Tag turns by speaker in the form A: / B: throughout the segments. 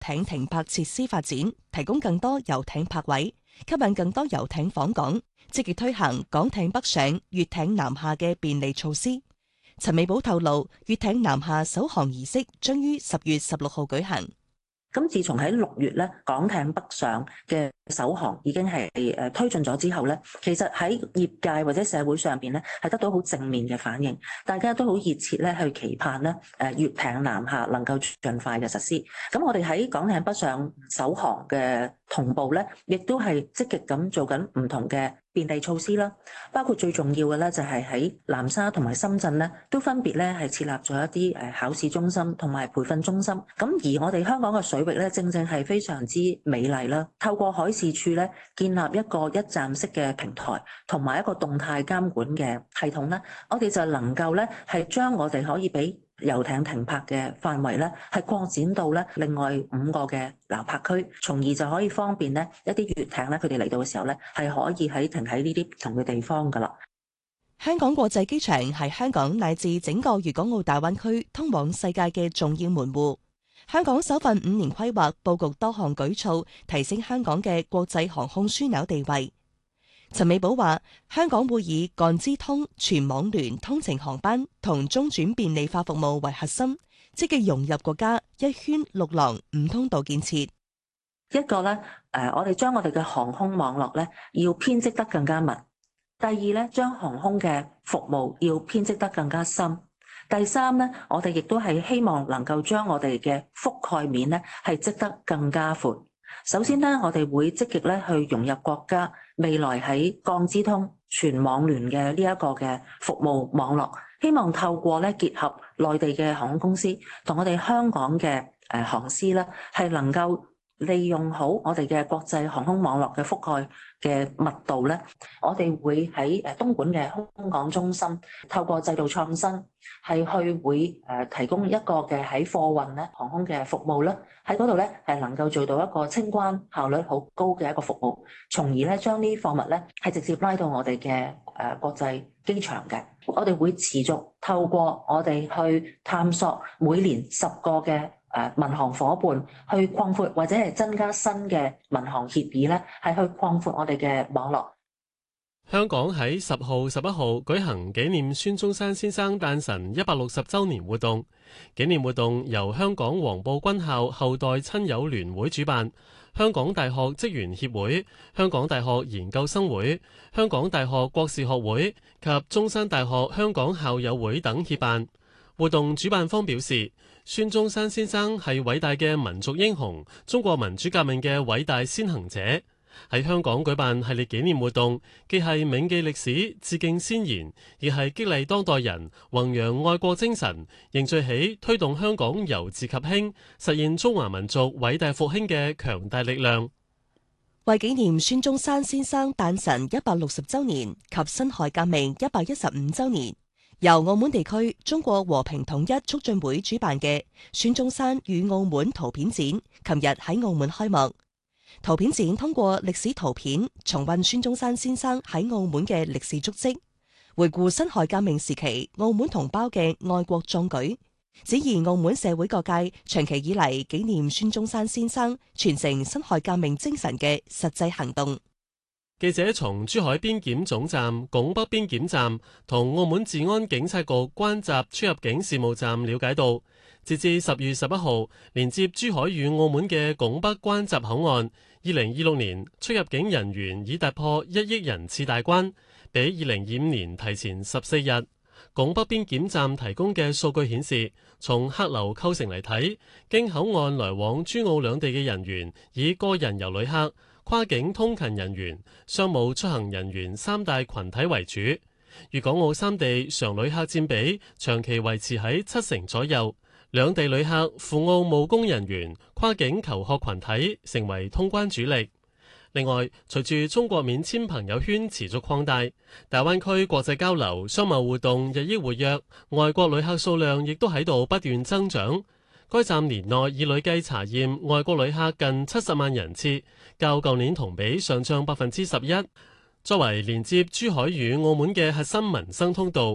A: 艇停泊設施發展，提供更多遊艇泊位，吸引更多遊艇訪港，積極推行港艇北上、粵艇南下嘅便利措施。陳美寶透露，粵艇南下首航儀式將於10月16號舉行。
B: 咁自從喺6月咧，港艇北上嘅首航已經係推進咗之後咧，其實喺業界或者社會上邊咧係得到好正面嘅反應，大家都好熱切咧去期盼咧粵艇南下能夠盡快嘅實施。咁我哋喺港艇北上首航嘅同步咧，亦都係積極咁做緊唔同嘅便利措施啦，包括最重要嘅咧就係喺南沙同埋深圳咧，都分別咧係設立咗一啲考試中心同埋培訓中心。咁而我哋香港嘅水域咧，正正係非常之美麗啦。透過海事處咧建立一個一站式嘅平台，同埋一個動態監管嘅系統咧，我哋就能夠咧係將我哋可以俾遊艇停泊嘅範圍咧，係擴展到咧另外5個嘅撈泊區，從而就可以方便咧一啲粵艇咧，佢哋嚟到嘅時候咧，係可以停喺呢啲唔同嘅地方噶啦。
A: 香港國際機場係香港乃至整個粵港澳大灣區通往世界嘅重要門戶。香港首份5年規劃佈局多項舉措，提升香港嘅國際航空樞紐地位。陳美寶話：香港會以幹資通、全網聯通程航班同中轉便利化服務為核心，積極融入國家一圈6廊5通道建設。
B: 一個咧，我哋將我哋嘅航空網絡咧要編織得更加密。第二咧，將航空嘅服務要編織得更加深。第三咧，我哋亦都係希望能夠將我哋嘅覆蓋面咧係織得更加闊。首先咧，我哋會積極咧去融入國家未來喺幹資通全網聯嘅呢一個嘅服務網絡，希望透過咧結合內地嘅航空公司同我哋香港嘅航司咧，係能夠利用好我哋嘅國際航空網絡嘅覆蓋嘅密度咧，我哋會喺東莞嘅空港中心透過制度創新，係去會提供一個嘅喺貨運咧航空嘅服務啦，喺嗰度咧係能夠做到一個清關效率好高嘅一個服務，從而咧將呢啲貨物咧係直接拉到我哋嘅國際機場嘅。我哋會持續透過我哋去探索每年10個嘅民航夥伴去擴闊或者係增加新嘅民航協議咧，係去擴闊我哋嘅網絡。
C: 香港喺10號、11號舉行紀念孫中山先生誕辰160週年活動。紀念活動由香港黃埔軍校後代親友聯會主辦，香港大學職員協會、香港大學研究生會、香港大學國士學會及中山大學香港校友會等協辦。活動主辦方表示，孫中山先生係偉大嘅民族英雄，中國民主革命嘅偉大先行者。喺香港舉辦系列紀念活動，既係銘記歷史、致敬先賢，亦係激勵當代人弘揚愛國精神，凝聚起推動香港由治及興、實現中華民族偉大復興嘅強大力量。
A: 為紀念孫中山先生誕辰160週年及辛亥革命115週年，由澳門地區中國和平統一促進會主辦嘅孫中山與澳門圖片展，琴日喺澳門開幕。圖片展通過歷史圖片重溫孫中山先生喺澳門嘅歷史足跡，回顧辛亥革命時期澳門同胞嘅愛國壯舉，展現澳門社會各界長期以嚟紀念孫中山先生、傳承辛亥革命精神嘅實際行動。
C: 記者從珠海邊檢總站、拱北邊檢站同澳門治安警察局關閘出入境事務站了解到，截至10月11號，連接珠海與澳門嘅拱北關閘口岸，2026年出入境人員已突破1億人次大關，比2025年提前14日。拱北邊檢站提供嘅數據顯示，從客流構成嚟睇，經口岸來往珠澳兩地嘅人員以個人遊旅客、跨境通勤人員、商務出行人員3大群體為主。粵港澳3地常旅客佔比長期維持喺70%左右，兩地旅客、赴澳務工人員、跨境求學群體成為通關主力。另外，隨住中國免簽朋友圈持續擴大，大灣區國際交流、商貿活動日益活躍，外國旅客數量亦都喺度不斷增長。該站年內已累計查驗外國旅客近70萬人次，較舊年同比上漲11%。作為連接珠海與澳門嘅核心民生通道，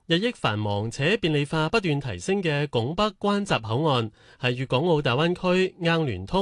C: 日益繁忙且便利化不斷提升嘅拱北關閘口岸係粵港澳大灣區硬聯通